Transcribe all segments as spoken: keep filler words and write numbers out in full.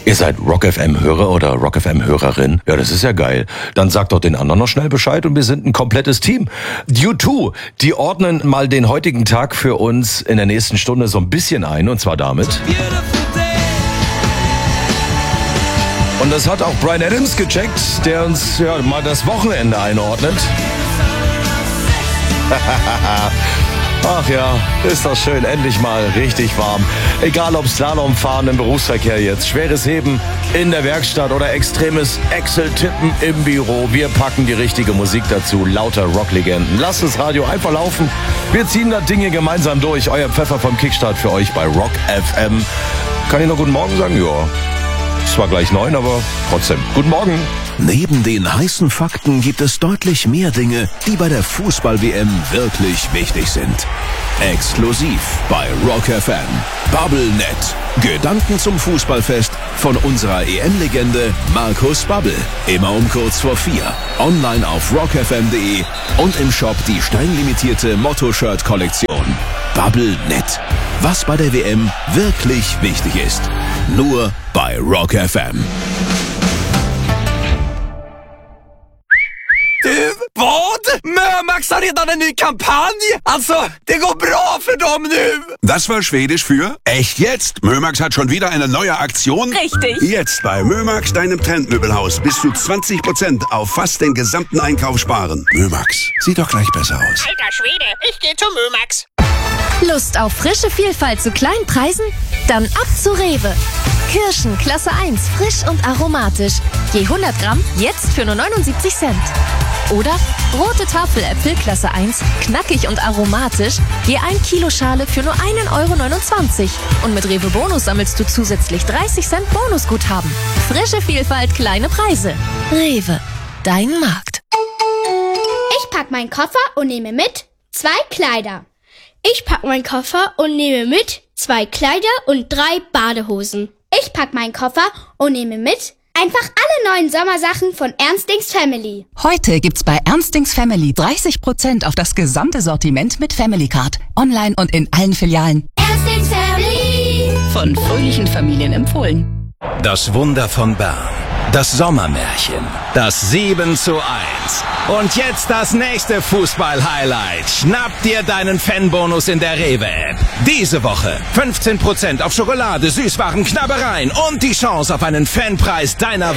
Ihr seid Rock F M-Hörer oder Rock F M-Hörerin? Ja, das ist ja geil. Dann sagt doch den anderen noch schnell Bescheid und wir sind ein komplettes Team. U zwei, die ordnen mal den heutigen Tag für uns in der nächsten Stunde so ein bisschen ein, und zwar damit. Und das hat auch Bryan Adams gecheckt, der uns ja mal das Wochenende einordnet. Ach ja, ist das schön, endlich mal richtig warm. Egal ob Slalomfahren im Berufsverkehr jetzt, schweres Heben in der Werkstatt oder extremes Excel-Tippen im Büro. Wir packen die richtige Musik dazu, lauter Rocklegenden. Lasst das Radio einfach laufen. Wir ziehen das Ding hier gemeinsam durch. Euer Pfeffer vom Kickstart für euch bei Rock F M. Kann ich noch guten Morgen sagen? Ja. Es war gleich neun, aber trotzdem. Guten Morgen. Neben den heißen Fakten gibt es deutlich mehr Dinge, die bei der Fußball-W M wirklich wichtig sind. Exklusiv bei Rock F M. BubbleNet. Gedanken zum Fußballfest von unserer E M-Legende Markus Babbel. Immer um kurz vor vier. Online auf rock f m punkt d e und im Shop die steinlimitierte Motto-Shirt-Kollektion. BubbleNet. Was bei der W M wirklich wichtig ist. Nur bei Rock F M. Du, vad? Mömax har redan en ny kampanj! Alltså, det går bra för dem nu! Das war Schwedisch für echt jetzt. Mömax hat schon wieder eine neue Aktion. Richtig. Jetzt bei Mömax, deinem Trendmöbelhaus, bis zu zwanzig Prozent auf fast den gesamten Einkauf sparen. Mömax, sieht doch gleich besser aus. Alter Schwede, ich geh zu Mömax. Lust auf frische Vielfalt zu kleinen Preisen? Dann ab zu Rewe. Kirschen Klasse eins, frisch und aromatisch. Je hundert Gramm, jetzt für nur neunundsiebzig Cent. Oder rote Tafeläpfel Klasse eins, knackig und aromatisch. Je ein Kilo Schale für nur einen Euro neunundzwanzig. Und mit Rewe Bonus sammelst du zusätzlich dreißig Cent Bonusguthaben. Frische Vielfalt, kleine Preise. Rewe, dein Markt. Ich pack meinen Koffer und nehme mit zwei Kleider. Ich pack meinen Koffer und nehme mit zwei Kleider und drei Badehosen. Ich pack meinen Koffer und nehme mit einfach alle neuen Sommersachen von Ernstings Family. Heute gibt's bei Ernstings Family dreißig Prozent auf das gesamte Sortiment mit Family Card. Online und in allen Filialen. Ernstings Family. Von fröhlichen Familien empfohlen. Das Wunder von Bern. Das Sommermärchen. Das sieben zu eins. Und jetzt das nächste Fußball-Highlight. Schnapp dir deinen Fanbonus in der Rewe-App. Diese Woche fünfzehn Prozent auf Schokolade, Süßwaren, Knabbereien und die Chance auf einen Fanpreis deiner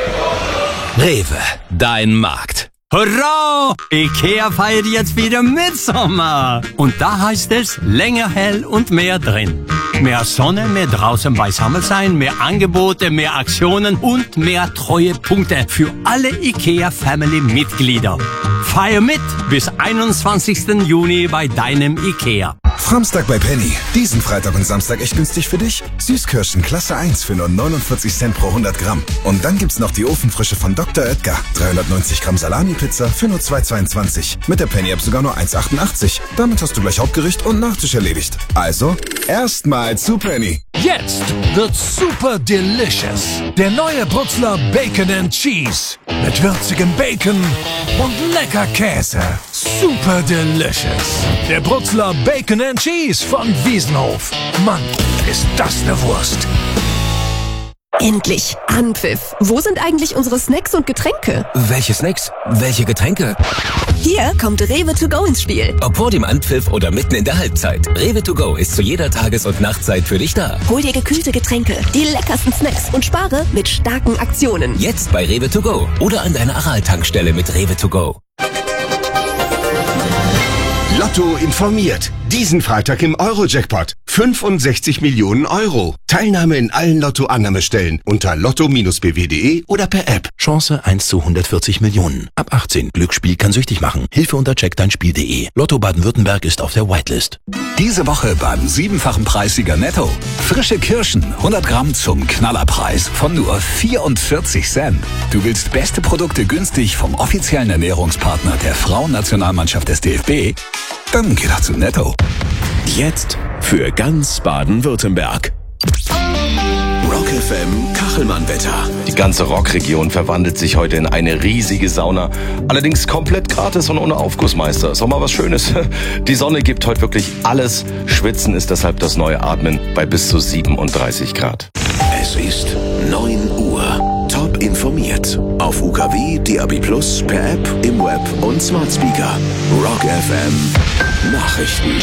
Wahl. Rewe, dein Markt. Hurra! Ikea feiert jetzt wieder Mitsommer. Und da heißt es länger hell und mehr drin. Mehr Sonne, mehr draußen beisammen sein, mehr Angebote, mehr Aktionen und mehr Treuepunkte für alle IKEA-Family-Mitglieder. Feier mit bis einundzwanzigsten Juni bei deinem IKEA. Samstag bei Penny. Diesen Freitag und Samstag echt günstig für dich. Süßkirschen Klasse eins für nur neunundvierzig Cent pro hundert Gramm. Und dann gibt's noch die Ofenfrische von Doktor Oetker. dreihundertneunzig Gramm Salami-Pizza für nur zwei Euro zweiundzwanzig. Mit der Penny-App sogar nur eins Euro achtundachtzig. Damit hast du gleich Hauptgericht und Nachtisch erledigt. Also, erstmal zu Penny. Jetzt wird's super delicious. Der neue Brutzler Bacon and Cheese. Mit würzigem Bacon und lecker Käse. Super delicious. Der Brutzler Bacon and Cheese von Wiesenhof. Mann, ist das eine Wurst. Endlich Anpfiff. Wo sind eigentlich unsere Snacks und Getränke? Welche Snacks? Welche Getränke? Hier kommt Rewe to go ins Spiel. Ob vor dem Anpfiff oder mitten in der Halbzeit. Rewe to go ist zu jeder Tages- und Nachtzeit für dich da. Hol dir gekühlte Getränke, die leckersten Snacks und spare mit starken Aktionen. Jetzt bei Rewe to go oder an deiner Aral-Tankstelle mit Rewe to go. Lotto informiert. Diesen Freitag im Euro-Jackpot. fünfundsechzig Millionen Euro. Teilnahme in allen Lotto-Annahmestellen unter lotto b w punkt d e oder per App. Chance eins zu hundertvierzig Millionen. Ab achtzehn. Glücksspiel kann süchtig machen. Hilfe unter check dein Spiel punkt de. Lotto Baden-Württemberg ist auf der Whitelist. Diese Woche beim siebenfachen Preissieger Netto. Frische Kirschen, hundert Gramm zum Knallerpreis von nur vierundvierzig Cent. Du willst beste Produkte günstig vom offiziellen Ernährungspartner der Frauennationalmannschaft des D F B? Dann geh doch zu Netto. Jetzt für ganz Baden-Württemberg. Rock F M Kachelmann-Wetter. Die ganze Rockregion verwandelt sich heute in eine riesige Sauna. Allerdings komplett gratis und ohne Aufgussmeister. Ist doch mal was Schönes. Die Sonne gibt heute wirklich alles. Schwitzen ist deshalb das neue Atmen bei bis zu siebenunddreißig Grad. Es ist neun Uhr. Top informiert. Auf U K W, D A B plus, per App, im Web und Smart Speaker. Rock F M Nachrichten.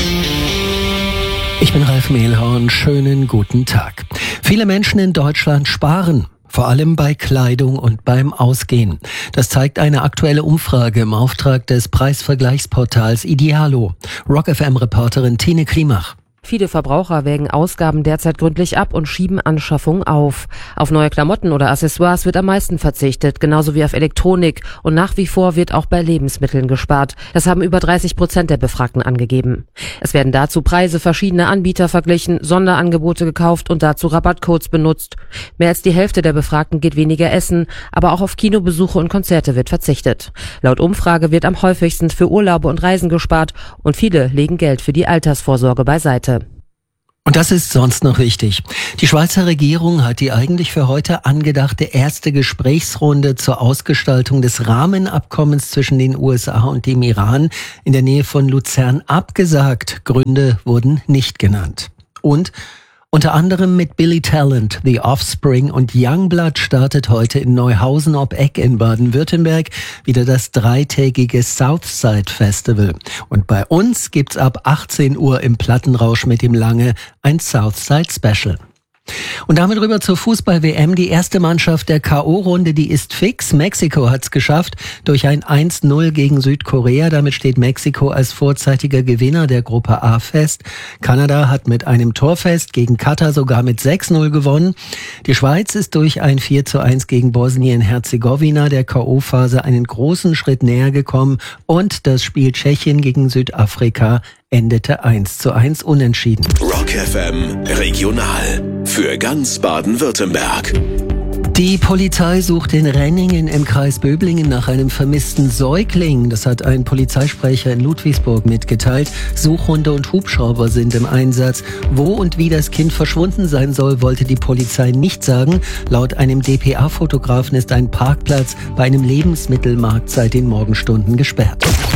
Ich bin Ralf Mehlhorn. Schönen guten Tag. Viele Menschen in Deutschland sparen. Vor allem bei Kleidung und beim Ausgehen. Das zeigt eine aktuelle Umfrage im Auftrag des Preisvergleichsportals Idealo. Rock F M-Reporterin Tine Klimach. Viele Verbraucher wägen Ausgaben derzeit gründlich ab und schieben Anschaffungen auf. Auf neue Klamotten oder Accessoires wird am meisten verzichtet, genauso wie auf Elektronik. Und nach wie vor wird auch bei Lebensmitteln gespart. Das haben über dreißig Prozent der Befragten angegeben. Es werden dazu Preise verschiedener Anbieter verglichen, Sonderangebote gekauft und dazu Rabattcodes benutzt. Mehr als die Hälfte der Befragten geht weniger essen, aber auch auf Kinobesuche und Konzerte wird verzichtet. Laut Umfrage wird am häufigsten für Urlaube und Reisen gespart und viele legen Geld für die Altersvorsorge beiseite. Und das ist sonst noch wichtig. Die Schweizer Regierung hat die eigentlich für heute angedachte erste Gesprächsrunde zur Ausgestaltung des Rahmenabkommens zwischen den U S A und dem Iran in der Nähe von Luzern abgesagt. Gründe wurden nicht genannt. Und unter anderem mit Billy Talent, The Offspring und Youngblood startet heute in Neuhausen ob Eck in Baden-Württemberg wieder das dreitägige Southside Festival. Und bei uns gibt's ab achtzehn Uhr im Plattenrausch mit dem Lange ein Southside Special. Und damit rüber zur Fußball-W M. Die erste Mannschaft der K O-Runde, die ist fix. Mexiko hat's geschafft durch ein eins null gegen Südkorea. Damit steht Mexiko als vorzeitiger Gewinner der Gruppe A fest. Kanada hat mit einem Tor fest, gegen Katar sogar mit sechs null gewonnen. Die Schweiz ist durch ein vier zu eins gegen Bosnien-Herzegowina der K O-Phase einen großen Schritt näher gekommen. Und das Spiel Tschechien gegen Südafrika endete eins zu eins unentschieden. Rock F M Regional für ganz Baden-Württemberg. Die Polizei sucht in Renningen im Kreis Böblingen nach einem vermissten Säugling. Das hat ein Polizeisprecher in Ludwigsburg mitgeteilt. Suchhunde und Hubschrauber sind im Einsatz. Wo und wie das Kind verschwunden sein soll, wollte die Polizei nicht sagen. Laut einem D P A-Fotografen ist ein Parkplatz bei einem Lebensmittelmarkt seit den Morgenstunden gesperrt.